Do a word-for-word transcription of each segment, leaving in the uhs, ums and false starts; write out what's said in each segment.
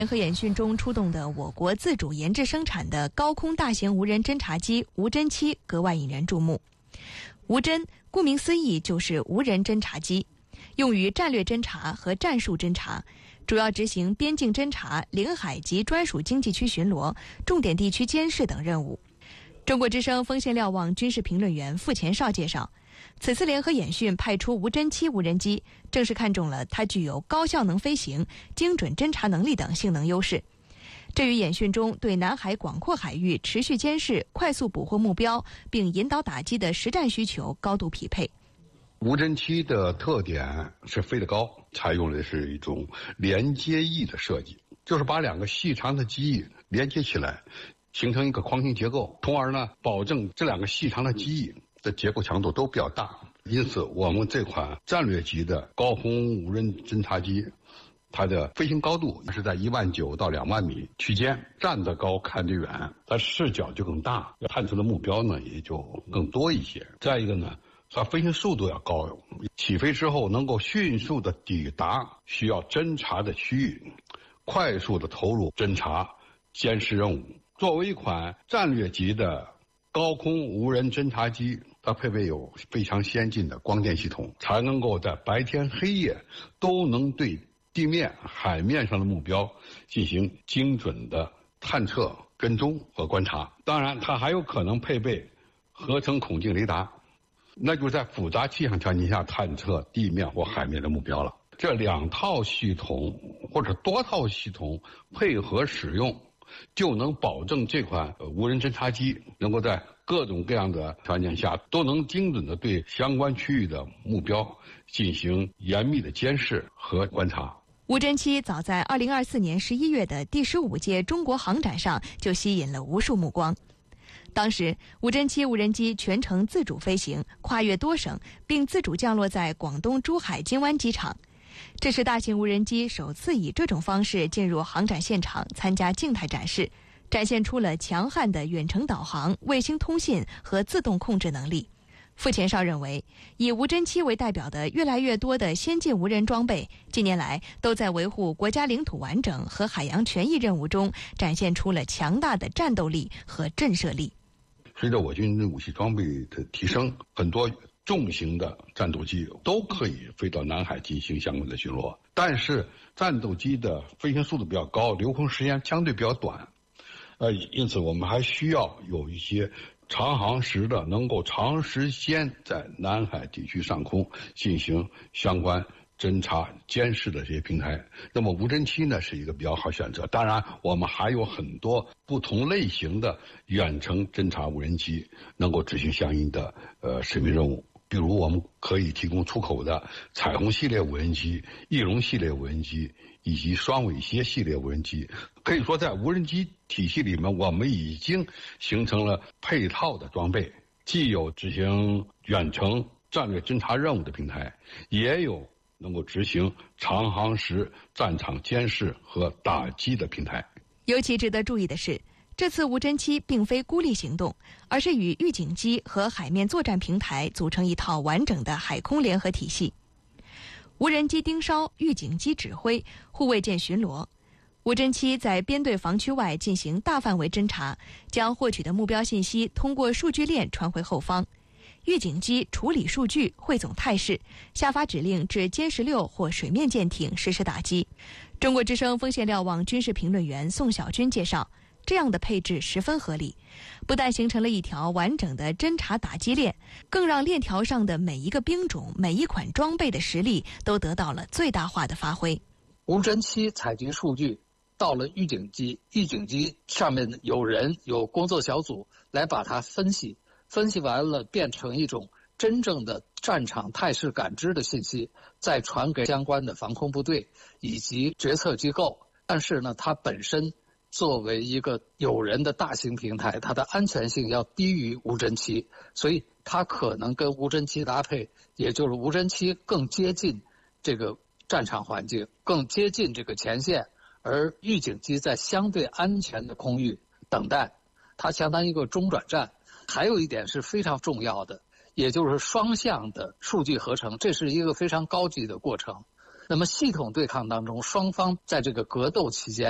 联合演训中出动的我国自主研制生产的高空大型无人侦察机无侦七格外引人注目。无侦顾名思义就是无人侦察机，用于战略侦察和战术侦察，主要执行边境侦察、领海及专属经济区巡逻、重点地区监视等任务。中国之声锋线瞭望军事评论员傅前绍介绍，此次联合演训派出无侦七无人机，正是看中了它具有高效能飞行、精准侦察能力等性能优势。这与演训中对南海广阔海域持续监视、快速捕获目标并引导打击的实战需求高度匹配。 无侦七的特点是飞得高，采用的是一种连接翼的设计，就是把两个细长的机翼连接起来，形成一个框形结构，从而呢保证这两个细长的机翼的结构强度都比较大。因此我们这款战略级的高空无人侦察机，它的飞行高度是在一万九到两万米区间，站得高看得远，它视角就更大，探测的目标呢也就更多一些。再一个呢，它飞行速度要高，起飞之后能够迅速的抵达需要侦察的区域，快速的投入侦察监视任务。作为一款战略级的高空无人侦察机，它配备有非常先进的光电系统，才能够在白天黑夜都能对地面、海面上的目标进行精准的探测、跟踪和观察。当然，它还有可能配备合成孔径雷达，那就在复杂气象条件下探测地面或海面的目标了。这两套系统或者多套系统配合使用，就能保证这款无人侦察机能够在各种各样的条件下都能精准的对相关区域的目标进行严密的监视和观察。 无侦七早在二零二四年十一月的第十五届中国航展上就吸引了无数目光。当时无侦七无人机全程自主飞行，跨越多省，并自主降落在广东珠海金湾机场。这是大型无人机首次以这种方式进入航展现场参加静态展示，展现出了强悍的远程导航、卫星通信和自动控制能力。傅前绍认为，以无侦七为代表的越来越多的先进无人装备，近年来都在维护国家领土完整和海洋权益任务中展现出了强大的战斗力和震慑力。 随着我军武器装备的提升，很多重型的战斗机都可以飞到南海进行相关的巡逻，但是战斗机的飞行速度比较高，留空时间相对比较短，呃，因此我们还需要有一些长航时的能够长时间在南海地区上空进行相关侦察监视的这些平台。那么无侦七呢是一个比较好选择。当然我们还有很多不同类型的远程侦察无人机能够执行相应的呃使命任务，比如我们可以提供出口的彩虹系列无人机、翼龙系列无人机以及双尾蝎系列无人机。可以说在无人机体系里面，我们已经形成了配套的装备，既有执行远程战略侦察任务的平台，也有能够执行长航时战场监视和打击的平台。 尤其值得注意的是，这次无侦七并非孤立行动，而是与预警机和海面作战平台组成一套完整的海空联合体系。无人机盯梢，预警机指挥，护卫舰巡逻。无侦七在编队防区外进行大范围侦察，将获取的目标信息通过数据链传回后方。预警机处理数据，汇总态势，下发指令至歼十六或水面舰艇实施打击。中国之声锋线瞭望军事评论员宋晓军介绍，这样的配置十分合理，不但形成了一条完整的侦察打击链，更让链条上的每一个兵种、每一款装备的实力都得到了最大化的发挥。 无侦七采集数据到了预警机，预警机上面有人有工作小组来把它分析，分析完了变成一种真正的战场态势感知的信息，再传给相关的防空部队以及决策机构。但是呢，它本身作为一个有人的大型平台，它的安全性要低于无侦七，所以它可能跟无侦七搭配，也就是无侦七更接近这个战场环境，更接近这个前线，而预警机在相对安全的空域等待，它相当于一个中转站。还有一点是非常重要的，也就是双向的数据合成，这是一个非常高级的过程。那么系统对抗当中，双方在这个格斗期间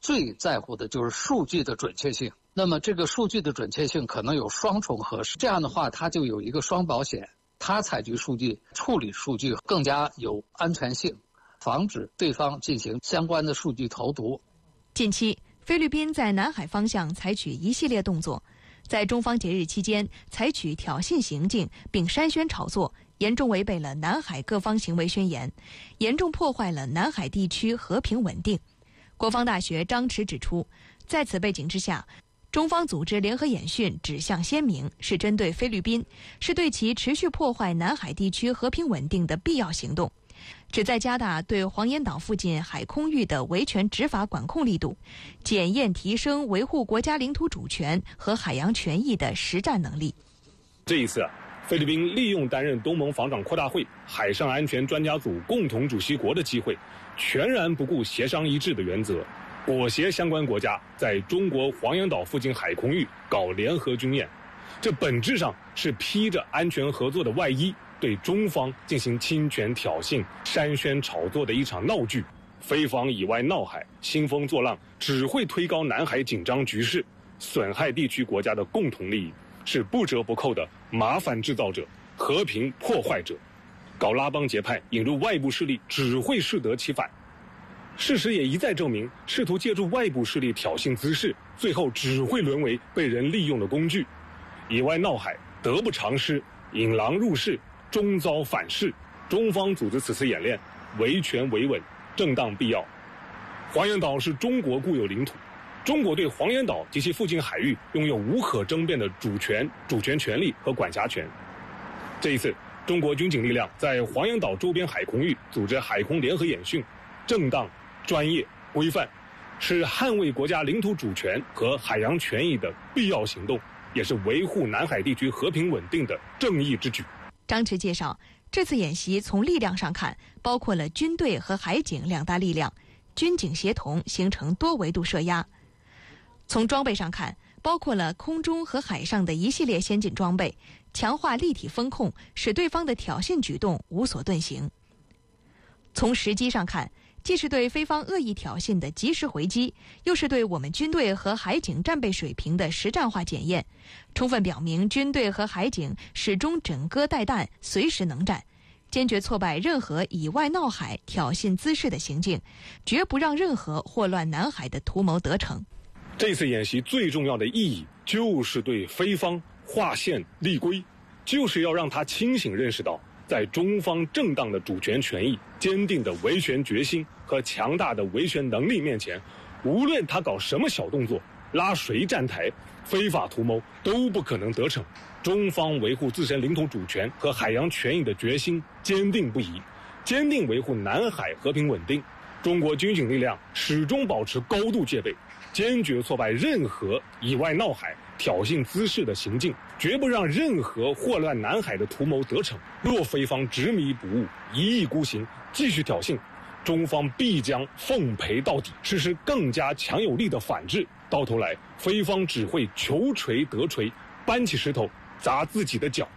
最在乎的就是数据的准确性。那么这个数据的准确性可能有双重核实，这样的话它就有一个双保险，它采集数据、处理数据更加有安全性，防止对方进行相关的数据投毒。 近期，菲律宾在南海方向采取一系列动作，在中方节日期间采取挑衅行径并煽宣炒作，严重违背了南海各方行为宣言，严重破坏了南海地区和平稳定。国防大学张弛指出，在此背景之下，中方组织联合演训指向鲜明，是针对菲律宾，是对其持续破坏南海地区和平稳定的必要行动，旨在加大对黄岩岛附近海空域的维权执法管控力度，检验提升维护国家领土主权和海洋权益的实战能力。 这一次啊，菲律宾利用担任东盟防长扩大会海上安全专家组共同主席国的机会，全然不顾协商一致的原则，裹挟相关国家在中国黄岩岛附近海空域搞联合军演，这本质上是披着安全合作的外衣，对中方进行侵权挑衅、煽宣炒作的一场闹剧。菲方以外闹海、兴风作浪，只会推高南海紧张局势，损害地区国家的共同利益，是不折不扣的麻烦制造者、和平破坏者。搞拉帮结派、引入外部势力，只会适得其反。事实也一再证明，试图借助外部势力挑衅滋事，最后只会沦为被人利用的工具。以外闹海，得不偿失，引狼入室，终遭反噬。中方组织此次演练，维权维稳，正当必要。黄岩岛是中国固有领土，中国对黄岩岛及其附近海域拥有无可争辩的主权、主权权利和管辖权。这一次，中国军警力量在黄岩岛周边海空域组织海空联合演训，正当、专业、规范，是捍卫国家领土主权和海洋权益的必要行动，也是维护南海地区和平稳定的正义之举。 张弛介绍，这次演习从力量上看，包括了军队和海警两大力量，军警协同形成多维度设压；从装备上看，包括了空中和海上的一系列先进装备，强化立体风控，使对方的挑衅举动无所遁形。从时机上看，既是对非方恶意挑衅的及时回击，又是对我们军队和海警战备水平的实战化检验，充分表明军队和海警始终枕戈待旦，随时能战，坚决挫败任何以外闹海、挑衅滋事的行径，绝不让任何祸乱南海的图谋得逞。 这次演习最重要的意义，就是对菲方划线立规，就是要让他清醒认识到，在中方正当的主权权益、坚定的维权决心和强大的维权能力面前，无论他搞什么小动作，拉谁站台，非法图谋都不可能得逞。中方维护自身领土主权和海洋权益的决心坚定不移，坚定维护南海和平稳定。中国军警力量始终保持高度戒备，坚决挫败任何以外闹海、挑衅滋事的行径，绝不让任何祸乱南海的图谋得逞。若菲方执迷不悟、一意孤行，继续挑衅，中方必将奉陪到底，实施更加强有力的反制。到头来，菲方只会求锤得锤，搬起石头砸自己的脚。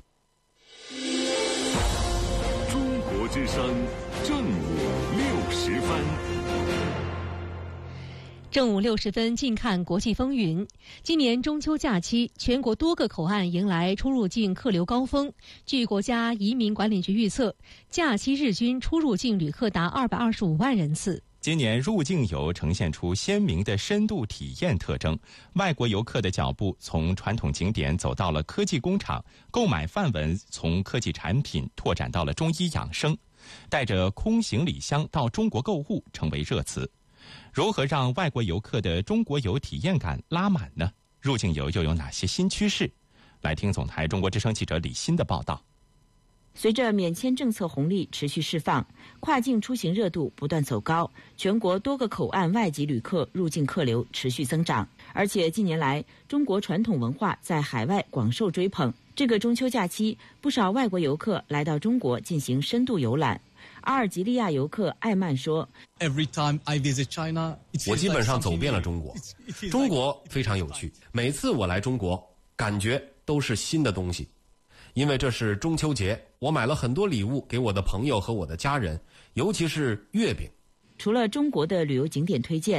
中国之声正午六时分。 正午六时分，近看国际风云。今年中秋假期，全国多个口岸迎来出入境客流高峰。据国家移民管理局预测，假期日均出入境旅客达二百二十五万人次。 今年入境游呈现出鲜明的深度体验特征，外国游客的脚步从传统景点走到了科技工厂，购买范围从科技产品拓展到了中医养生，带着空行李箱到中国购物成为热词。如何让外国游客的中国游体验感拉满呢？入境游又有哪些新趋势？来听总台中国之声记者李欣的报道。 随着免签政策红利持续释放，跨境出行热度不断走高，全国多个口岸外籍旅客入境客流持续增长。而且近年来，中国传统文化在海外广受追捧。这个中秋假期，不少外国游客来到中国进行深度游览。阿尔及利亚游客艾曼说：“ 我基本上走遍了中国，中国非常有趣。每次我来中国，感觉都是新的东西。因为这是中秋节，我买了很多礼物给我的朋友和我的家人，尤其是月饼。” 除了中国的旅游景点推荐，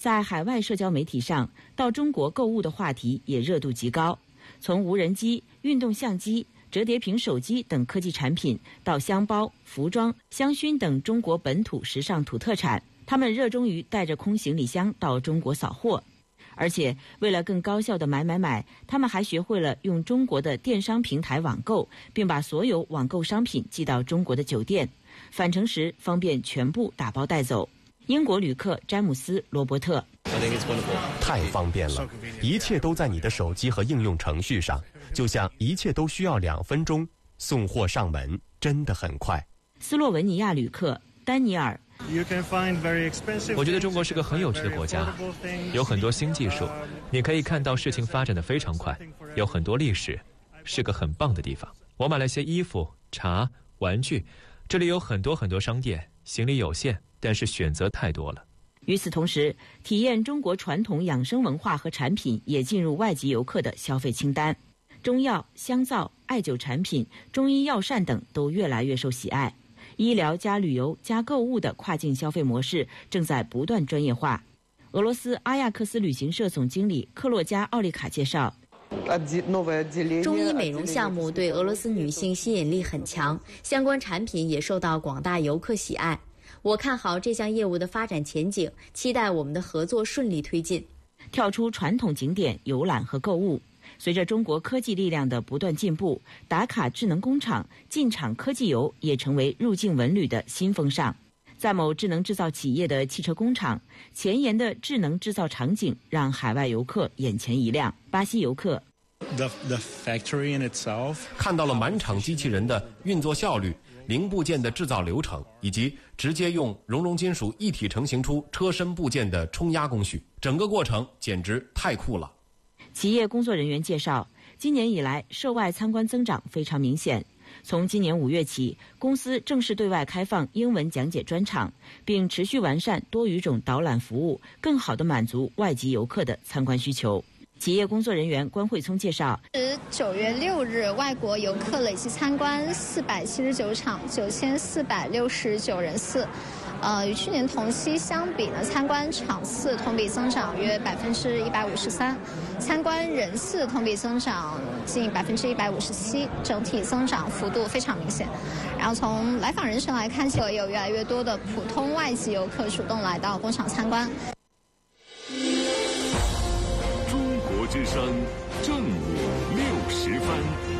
在海外社交媒体上，到中国购物的话题也热度极高。从无人机、运动相机、折叠屏手机等科技产品，到箱包、服装、香薰等中国本土时尚土特产，他们热衷于带着空行李箱到中国扫货。而且为了更高效的买买买，他们还学会了用中国的电商平台网购，并把所有网购商品寄到中国的酒店，返程时方便全部打包带走。英国旅客詹姆斯·罗伯特： 太方便了，一切都在你的手机和应用程序上，就像一切都需要两分钟，送货上门真的很快。 斯洛文尼亚旅客丹尼尔： 我觉得中国是个很有趣的国家，有很多新技术，你可以看到事情发展得非常快，有很多历史，是个很棒的地方。我买了些衣服、茶、玩具，这里有很多很多商店，行李有限，但是选择太多了。 与此同时，体验中国传统养生文化和产品也进入外籍游客的消费清单。中药、香皂、艾灸产品、中医药膳等都越来越受喜爱。医疗加旅游加购物的跨境消费模式正在不断专业化。俄罗斯阿亚克斯旅行社总经理克洛加·奥利卡介绍， 中医美容项目对俄罗斯女性吸引力很强，相关产品也受到广大游客喜爱。我看好这项业务的发展前景，期待我们的合作顺利推进。 跳出传统景点游览和购物，随着中国科技力量的不断进步，打卡智能工厂、进场科技游也成为入境文旅的新风尚。在某智能制造企业的汽车工厂，前沿的智能制造场景让海外游客眼前一亮。巴西游客 The, the factory in itself 看到了满场机器人的运作效率、零部件的制造流程，以及直接用熔融金属一体成型出车身部件的冲压工序，整个过程简直太酷了。 企业工作人员介绍，今年以来涉外参观增长非常明显。从今年五月起，公司正式对外开放英文讲解专场，并持续完善多语种导览服务，更好地满足外籍游客的参观需求。企业工作人员关慧聪介绍， 九月六日，外国游客累计参观四百七十九场，九千四百六十九人次。呃，与去年同期相比呢，参观场次同比增长约百分之一百五十三，参观人次同比增长近百分之一百五十七，整体增长幅度非常明显。然后从来访人群来看，就有越来越多的普通外籍游客主动来到工厂参观。 中国之声正午六时分。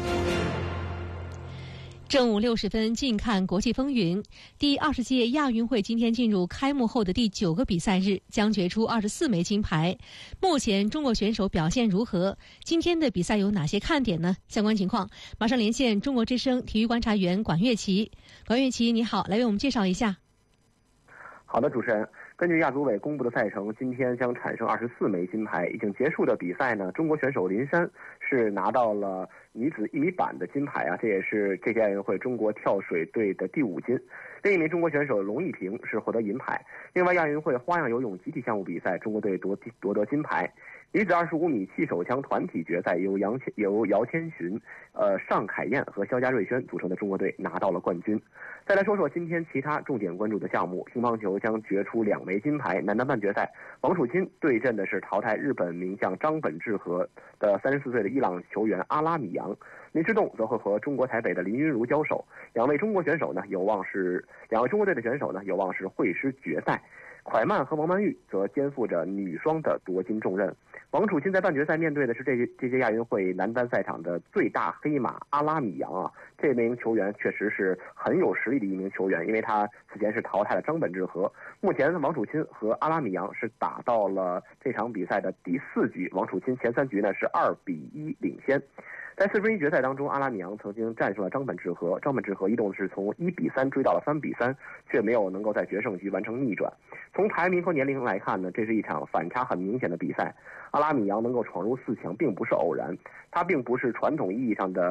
正午六时分，近看国际风云。第二十届亚运会今天进入开幕后的第九个比赛日，将决出二十四枚金牌。目前中国选手表现如何？今天的比赛有哪些看点呢？相关情况，马上连线中国之声体育观察员管乐琪。管乐琪，你好，来为我们介绍一下。 好的，主持人。根据亚组委公布的赛程，今天将产生二十四枚金牌。已经结束的比赛呢，中国选手林珊是拿到了女子一米板的金牌啊，这也是这届亚运会中国跳水队的第五金。另一名中国选手龙艺平是获得银牌。另外，亚运会花样游泳集体项目比赛，中国队夺夺得金牌。女子二十五米气手枪团体决赛，由杨由姚千寻、呃尚凯燕和肖家瑞轩组成的中国队拿到了冠军。再来说说今天其他重点关注的项目，乒乓球将决出两枚金牌。男单半决赛，王楚钦对阵的是淘汰日本名将张本智和的三十四岁的伊朗球员阿拉米扬。林诗栋则会和中国台北的林昀儒交手，两位中国选手呢有望是两位中国队的选手呢有望是会师决赛。蒯曼和王曼玉则肩负着女双的夺金重任。王楚钦在半决赛面对的是这这届亚运会男单赛场的最大黑马阿拉米扬啊，这名球员确实是很有实力的一名球员，因为他此前是淘汰了张本智和。目前王楚钦和阿拉米扬是打到了这场比赛的第四局，王楚钦前三局呢是二比一领先。在四分一决赛当中，阿拉米扬曾经战胜了张本智和，张本智和一度是从一比三追到了三比三，却没有能够在决胜局完成逆转。从排名和年龄来看呢，这是一场反差很明显的比赛。阿拉米扬能够闯入四强并不是偶然，他并不是传统意义上的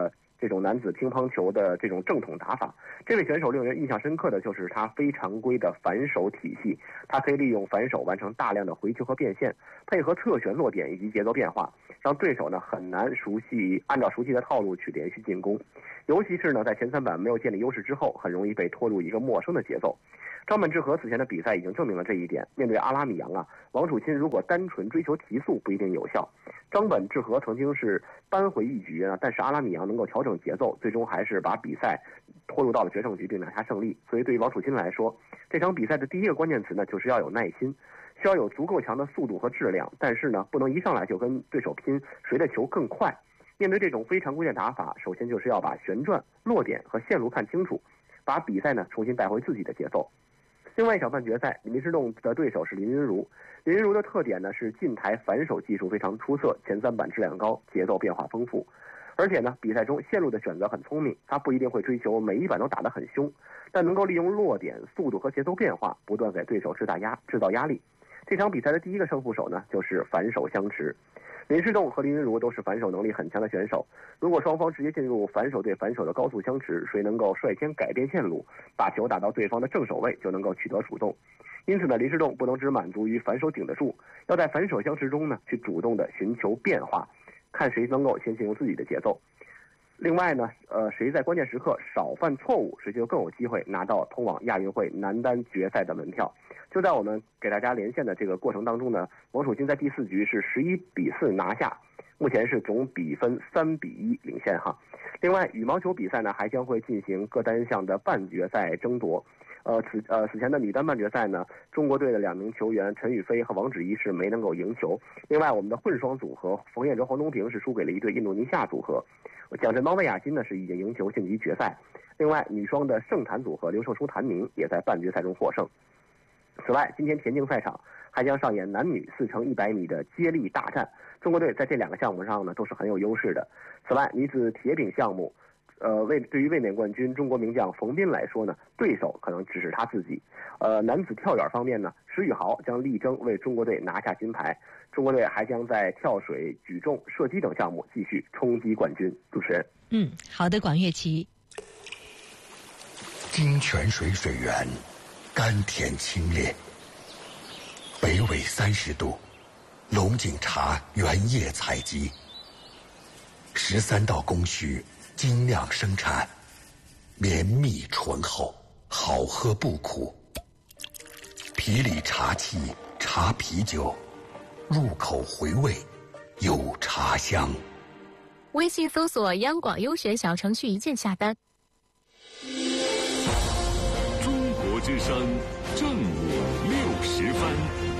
这种男子乒乓球的这种正统打法。这位选手令人印象深刻的就是他非常规的反手体系，他可以利用反手完成大量的回球和变现，配合侧旋落点以及节奏变化，让对手呢很难熟悉按照熟悉的套路去连续进攻。尤其是呢在前三板没有建立优势之后，很容易被拖入一个陌生的节奏。张本智和此前的比赛已经证明了这一点。面对阿拉米扬啊，王楚钦如果单纯追求提速不一定有效。张本智和曾经是扳回一局啊，但是阿拉米扬能够调整节奏，最终还是把比赛拖入到了决胜局并拿下胜利。所以对于王楚钦来说，这场比赛的第一个关键词呢，就是要有耐心，需要有足够强的速度和质量，但是呢，不能一上来就跟对手拼谁的球更快。面对这种非常规的打法，首先就是要把旋转、落点和线路看清楚，把比赛呢重新带回自己的节奏。另外一场半决赛，林诗栋的对手是林昀儒。林昀儒的特点呢是近台反手技术非常出色，前三板质量高，节奏变化丰富。而且呢，比赛中线路的选择很聪明，他不一定会追求每一板都打得很凶，但能够利用落点、速度和节奏变化，不断给对手制造压制造压力。这场比赛的第一个胜负手呢，就是反手相持。林诗栋和林昀儒都是反手能力很强的选手，如果双方直接进入反手对反手的高速相持，谁能够率先改变线路，把球打到对方的正手位，就能够取得主动。因此呢，林诗栋不能只满足于反手顶得住，要在反手相持中呢，去主动的寻求变化，看谁能够先进入自己的节奏。另外呢，呃，谁在关键时刻少犯错误，谁就更有机会拿到通往亚运会男单决赛的门票。就在我们给大家连线的这个过程当中呢，王楚钦在第四局是十一比四拿下，目前是总比分三比一领先哈。另外，羽毛球比赛呢还将会进行各单项的半决赛争夺。呃，此呃此前的女单半决赛呢，中国队的两名球员陈雨菲和王芷怡是没能够赢球。另外，我们的混双组合冯彦哲、黄东萍是输给了一对印度尼西亚组合。蒋振邦、魏雅欣呢是已经赢球晋级决赛。另外，女双的盛谭组合刘胜书、谭明也在半决赛中获胜。此外，今天田径赛场还将上演男女四乘一百米的接力大战，中国队在这两个项目上呢都是很有优势的。此外，女子铁饼项目，呃，卫对于卫冕冠军中国名将冯彬来说呢，对手可能只是他自己。呃，男子跳远方面呢，石宇豪将力争为中国队拿下金牌，中国队还将在跳水、举重、射击等项目继续冲击冠军。主持人， 嗯，好的，管乐琪。 金泉水水源甘甜清冽，北纬三十度，龙井茶原叶采集，十三道工序精酿生产，绵密醇厚，好喝不苦。皮里茶气茶啤酒，入口回味，有茶香。 微信搜索央广优选小程序，一键下单。 中国之声正午六十分。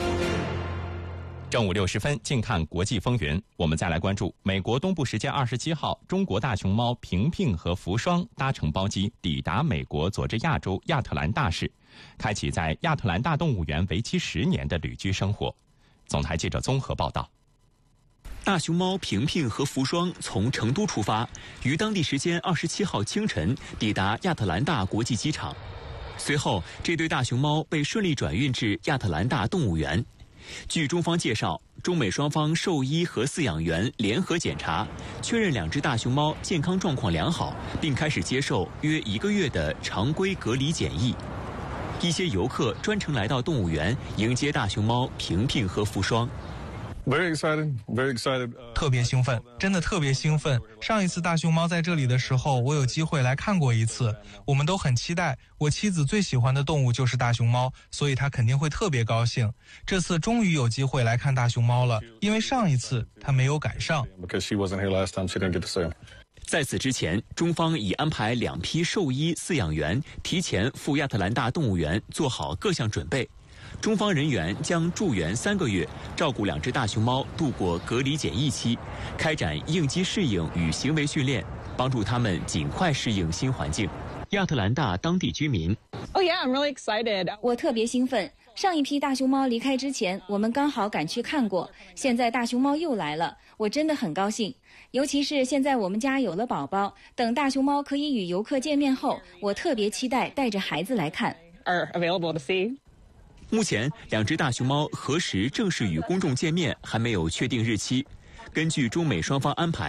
正午六十分，近看国际风云。我们再来关注美国东部时间二十七号，中国大熊猫平平和福双搭乘包机抵达美国佐治亚州亚特兰大市，开启在亚特兰大动物园为期十年的旅居生活。总台记者综合报道。 大熊猫平平和福双从成都出发，于当地时间二十七号清晨抵达亚特兰大国际机场。随后，这对大熊猫被顺利转运至亚特兰大动物园。据中方介绍，中美双方兽医和饲养员联合检查，确认两只大熊猫健康状况良好，并开始接受约一个月的常规隔离检疫。一些游客专程来到动物园迎接大熊猫平平和福双。 Very excited, very excited. 特别兴奋，真的特别兴奋。上一次大熊猫在这里的时候，我有机会来看过一次，我们都很期待。我妻子最喜欢的动物就是大熊猫，所以她肯定会特别高兴。这次终于有机会来看大熊猫了，因为上一次她没有赶上。 Because she wasn't here last time, she didn't get to see him. 在此之前，中方已安排两批兽医饲养员提前赴亚特兰大动物园做好各项准备。中方人员将驻园三个月，照顾两只大熊猫度过隔离检疫期，开展应激适应与行为训练，帮助它们尽快适应新环境。亚特兰大当地居民 ：“Oh yeah, I'm really excited. 我特别兴奋。上一批大熊猫离开之前，我们刚好赶去看过。现在大熊猫又来了，我真的很高兴。尤其是现在我们家有了宝宝，等大熊猫可以与游客见面后，我特别期待带着孩子来看。” Are available to see. 目前，两只大熊猫何时正式与公众见面还没有确定日期。根据中美双方安排，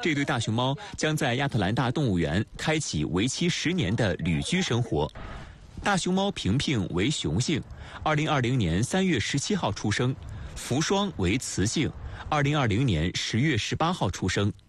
这对大熊猫将在亚特兰大动物园开启为期十年的旅居生活。大熊猫平平为雄性，二零二零年三月十七号出生；福双为雌性，二零二零年十月十八号出生。